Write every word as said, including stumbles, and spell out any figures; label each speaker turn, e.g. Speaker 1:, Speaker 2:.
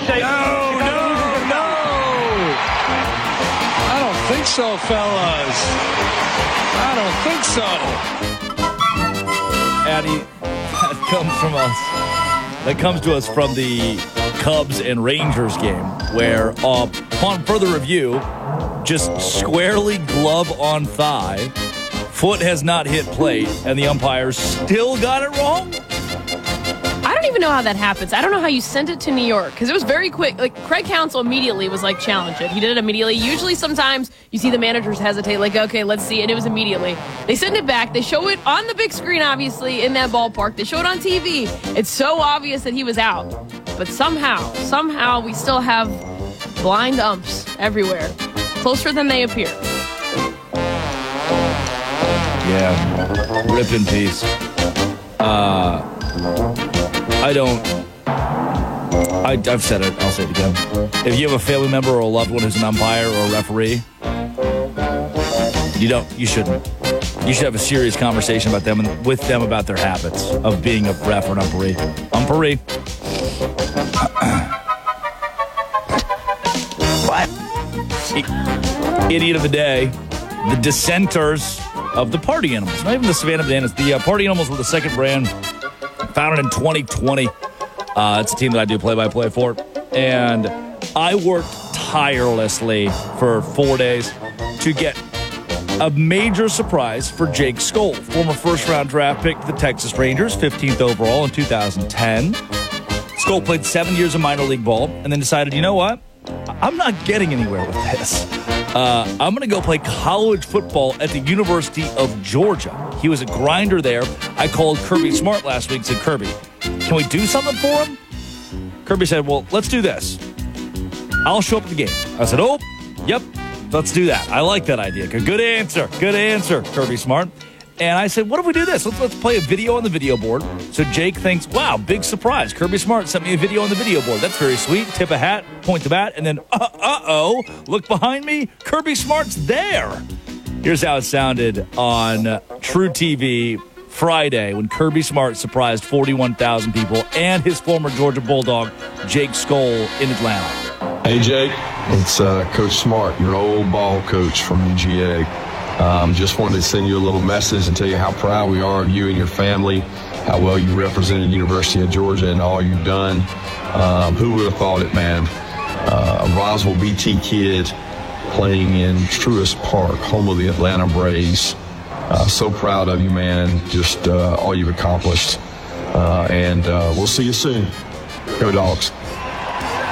Speaker 1: say,
Speaker 2: no, no, no. I don't think so, fellas. I don't think so.
Speaker 3: Addy, that comes from us. That comes to us from the Cubs and Rangers game, where uh, upon further review, just squarely glove on thigh, foot has not hit plate, and the umpires still got it wrong?
Speaker 4: I don't even know how that happens. I don't know how you sent it to New York, because it was very quick. Like, Craig Counsell immediately was like, challenge it. He did it immediately. Usually, sometimes you see the managers hesitate, like, okay, let's see. And it was immediately. They send it back. They show it on the big screen, obviously, in that ballpark. They show it on T V. It's so obvious that he was out. But somehow, somehow, we still have blind umps everywhere. Closer than they appear.
Speaker 3: Yeah. Rip in peace. Uh... I don't, I, I've said it, I'll say it again. If you have a family member or a loved one who's an umpire or a referee, you don't, you shouldn't. You should have a serious conversation about them and with them about their habits of being a ref or an umpire. Umpire. What? Idiot of the day, the dissenters of the Party Animals. Not even the Savannah Bananas. The uh, Party Animals were the second brand founded in twenty twenty. Uh, it's a team that I do play-by-play for. And I worked tirelessly for four days to get a major surprise for Jake Skoll, former first-round draft pick of the Texas Rangers, fifteenth overall in two thousand ten. Skoll played seven years of minor league ball and then decided, you know what? I'm not getting anywhere with this. Uh, I'm going to go play college football at the University of Georgia. He was a grinder there. I called Kirby Smart last week and said, Kirby, can we do something for him? Kirby said, well, let's do this. I'll show up at the game. I said, oh, yep, let's do that. I like that idea. Good answer. Good answer, Kirby Smart. And I said, what if we do this? Let's, let's play a video on the video board. So Jake thinks, wow, big surprise. Kirby Smart sent me a video on the video board. That's very sweet. Tip a hat, point the bat, and then, uh, uh-oh, look behind me. Kirby Smart's there. Here's how it sounded on True T V Friday when Kirby Smart surprised forty-one thousand people and his former Georgia Bulldog, Jake Skoll, in Atlanta.
Speaker 5: Hey, Jake. It's uh, Coach Smart, your old ball coach from U G A. Um, just wanted to send you a little message and tell you how proud we are of you and your family, how well you represented the University of Georgia and all you've done. Um, who would have thought it, man? Uh, a Roswell B T kid playing in Truist Park, home of the Atlanta Braves. Uh, so proud of you, man. Just uh, all you've accomplished. Uh, and uh, we'll see you soon. Go Dogs.